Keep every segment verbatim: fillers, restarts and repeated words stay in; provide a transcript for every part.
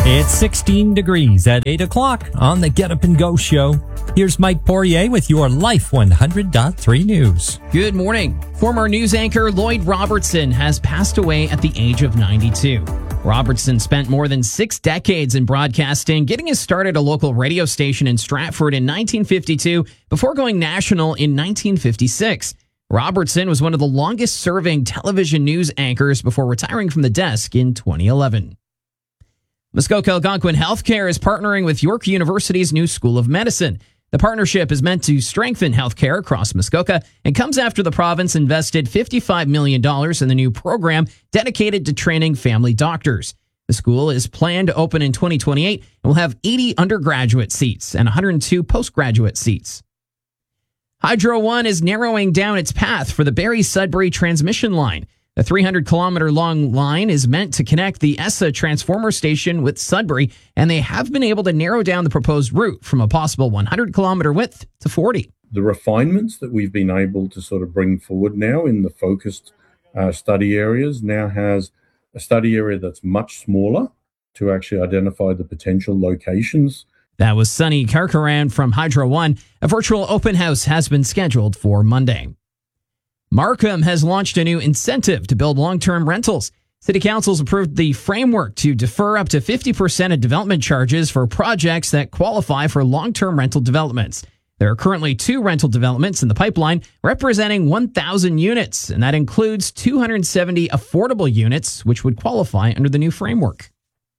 It's sixteen degrees at eight o'clock on the Get Up and Go show. Here's Mike Poirier with your Life one hundred point three news. Good morning. Former news anchor Lloyd Robertson has passed away at the age of ninety-two. Robertson spent more than six decades in broadcasting, getting his start at a local radio station in Stratford in nineteen fifty-two before going national in nineteen fifty-six. Robertson was one of the longest-serving television news anchors before retiring from the desk in twenty eleven. Muskoka Algonquin Healthcare is partnering with York University's new School of Medicine. The partnership is meant to strengthen healthcare across Muskoka and comes after the province invested fifty-five million dollars in the new program dedicated to training family doctors. The school is planned to open in twenty twenty-eight and will have eighty undergraduate seats and one hundred two postgraduate seats. Hydro One is narrowing down its path for the Barrie-Sudbury transmission line. The three hundred kilometer long line is meant to connect the E S A transformer station with Sudbury, and they have been able to narrow down the proposed route from a possible one hundred kilometer width to forty. The refinements that we've been able to sort of bring forward now in the focused uh, study areas now has a study area that's much smaller to actually identify the potential locations. That was Sunny Karkaran from Hydro One. A virtual open house has been scheduled for Monday. Markham has launched a new incentive to build long-term rentals. City Council's approved the framework to defer up to fifty percent of development charges for projects that qualify for long-term rental developments. There are currently two rental developments in the pipeline representing one thousand units, and that includes two hundred seventy affordable units, which would qualify under the new framework.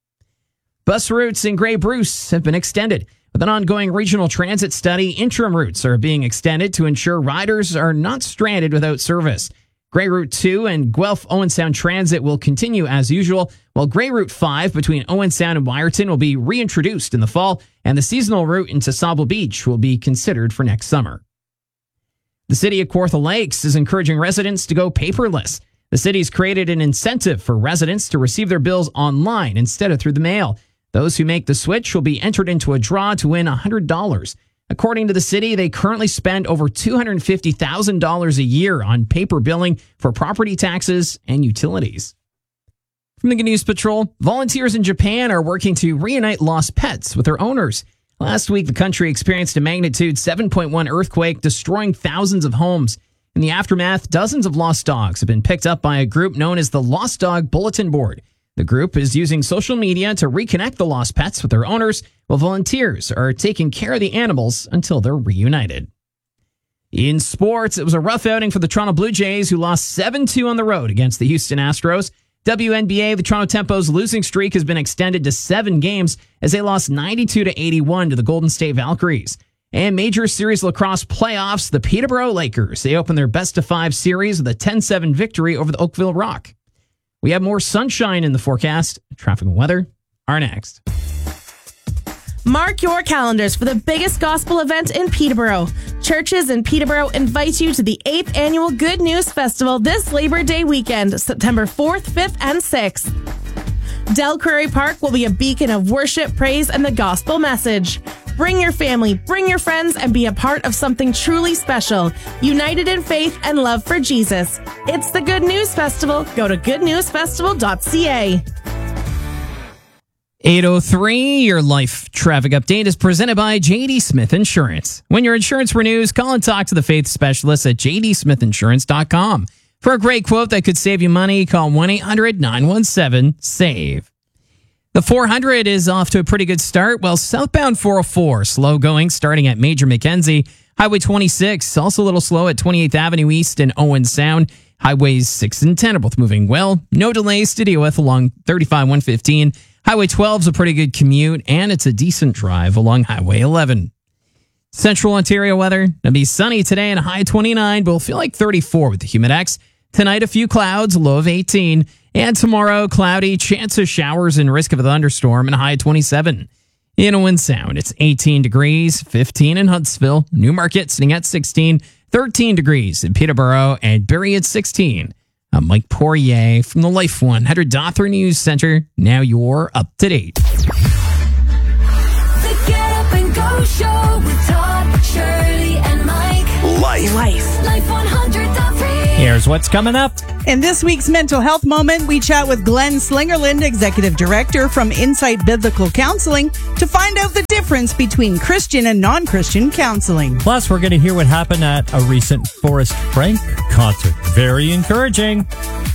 Bus routes in Grey Bruce have been extended. With an ongoing regional transit study, interim routes are being extended to ensure riders are not stranded without service. Grey Route two and Guelph-Owen Sound Transit will continue as usual, while Grey Route five between Owen Sound and Wyerton will be reintroduced in the fall, and the seasonal route into Sauble Beach will be considered for next summer. The city of Kawartha Lakes is encouraging residents to go paperless. The city's created an incentive for residents to receive their bills online instead of through the mail. Those who make the switch will be entered into a draw to win one hundred dollars. According to the city, they currently spend over two hundred fifty thousand dollars a year on paper billing for property taxes and utilities. From the Good News Patrol, volunteers in Japan are working to reunite lost pets with their owners. Last week, the country experienced a magnitude seven point one earthquake, destroying thousands of homes. In the aftermath, dozens of lost dogs have been picked up by a group known as the Lost Dog Bulletin Board. The group is using social media to reconnect the lost pets with their owners, while volunteers are taking care of the animals until they're reunited. In sports, it was a rough outing for the Toronto Blue Jays, who lost seven two on the road against the Houston Astros. W N B A, the Toronto Tempo's losing streak has been extended to seven games as they lost ninety-two to eighty-one to the Golden State Valkyries. And major series lacrosse playoffs, the Peterborough Lakers, they opened their best-of-five series with a ten seven victory over the Oakville Rock. We have more sunshine in the forecast. Traffic and weather are next. Mark your calendars for the biggest gospel event in Peterborough. Churches in Peterborough invite you to the eighth Annual Good News Festival this Labor Day weekend, September fourth, fifth, and sixth. Del Prairie Park will be a beacon of worship, praise, and the gospel message. Bring your family, bring your friends, and be a part of something truly special, united in faith and love for Jesus. It's the Good News Festival. Go to good news festival dot c a. eight oh three, your life traffic update is presented by J D Smith Insurance. When your insurance renews, call and talk to the faith specialists at j d smith insurance dot com. For a great quote that could save you money, call one eight hundred nine one seven save. The four hundred is off to a pretty good start, while southbound four oh four, slow going, starting at Major Mackenzie. Highway twenty-six, also a little slow at twenty-eighth Avenue East and Owen Sound. Highways six and ten are both moving well. No delays to deal with along thirty-five one fifteen. Highway twelve is a pretty good commute, and it's a decent drive along Highway eleven. Central Ontario weather, it'll be sunny today and a high twenty-nine, but it'll feel like thirty-four with the Humidex. Tonight, a few clouds, a low of eighteen. And tomorrow, cloudy, chance of showers and risk of a thunderstorm, and a high of twenty-seven. In Owen Sound, it's eighteen degrees, fifteen in Huntsville, Newmarket sitting at sixteen, thirteen degrees in Peterborough, and Barrie at sixteen. I'm Mike Poirier from the Life one hundred point three News Center. Now you're up to date. The Get Up and Go Show with Todd, Shirley, and Mike. Life. Life. Life one hundred point three. Here's what's coming up. In this week's Mental Health Moment, we chat with Glenn Slingerland, Executive Director from Insight Biblical Counseling, to find out the difference between Christian and non-Christian counseling. Plus, we're going to hear what happened at a recent Forrest Frank concert. Very encouraging.